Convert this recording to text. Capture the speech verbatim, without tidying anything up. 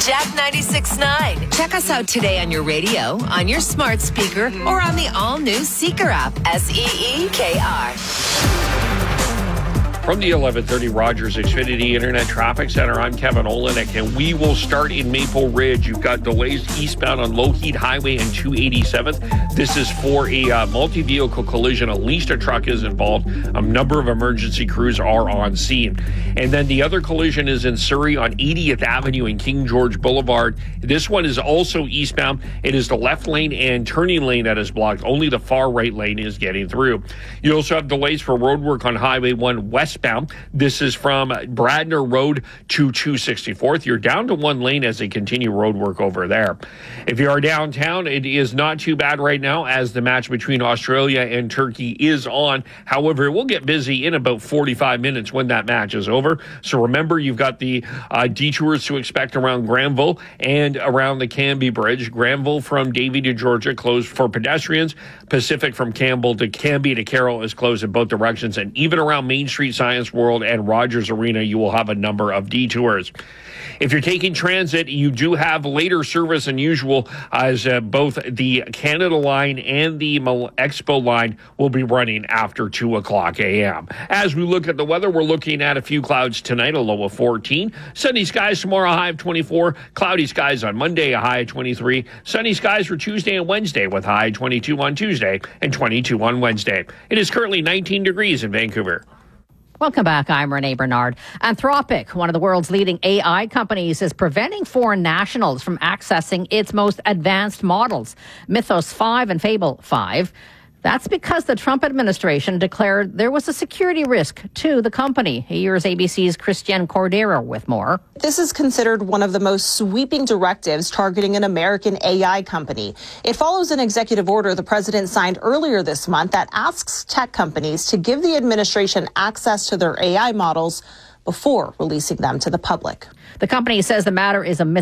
Jack ninety-six point nine. Check us out today on your radio, on your smart speaker, or on the all-new Seeker app. S E E K R. From the eleven thirty Rogers Xfinity Internet Traffic Center, I'm Kevin Olenek, and we will start in Maple Ridge. You've got delays eastbound on Lougheed Highway and two eighty-seventh. This is for a uh, multi-vehicle collision. At least a truck is involved. A number of emergency crews are on scene. And then the other collision is in Surrey on eightieth Avenue and King George Boulevard. This one is also eastbound. It is the left lane and turning lane that is blocked. Only the far right lane is getting through. You also have delays for roadwork on Highway one westbound. This is from Bradner Road to two sixty-fourth. You're down to one lane as they continue road work over there. If you are downtown, it is not too bad right now as the match between Australia and Turkey is on. However, it will get busy in about forty-five minutes when that match is over. So remember, you've got the uh, detours to expect around Granville and around the Canby Bridge. Granville from Davie to Georgia closed for pedestrians. Pacific from Campbell to Canby to Carroll is closed in both directions. And even around Main Street, Science World and Rogers Arena, you will have a number of detours. If you're taking transit, you do have later service than usual as uh, both the Canada line and the Expo line will be running after two o'clock a.m. As we look at the weather, we're looking at a few clouds tonight, a low of fourteen. Sunny skies tomorrow, a high of twenty-four. Cloudy skies on Monday, a high of twenty-three. Sunny skies for Tuesday and Wednesday with high twenty-two on Tuesday and twenty-two on Wednesday. It is currently nineteen degrees in Vancouver. Welcome back. I'm Renee Bernard. Anthropic, one of the world's leading A I companies, is preventing foreign nationals from accessing its most advanced models, Mythos five and Fable five. That's because the Trump administration declared there was a security risk to the company. Here's A B C's Christiane Cordero with more. This is considered one of the most sweeping directives targeting an American A I company. It follows an executive order the president signed earlier this month that asks tech companies to give the administration access to their A I models before releasing them to the public. The company says the matter is a